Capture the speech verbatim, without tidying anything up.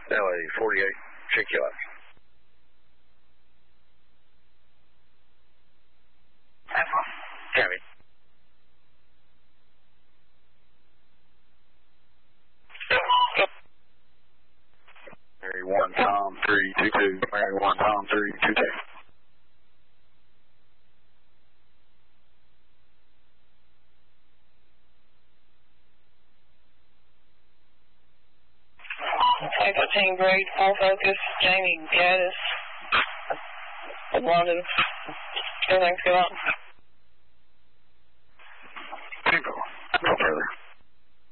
L A forty-eight, check you out. Copy. Mary one, Tom three two two. Mary one, Tom three two two. Echo team grade, full focus, Jamie Gaddis, London. Everything's good on.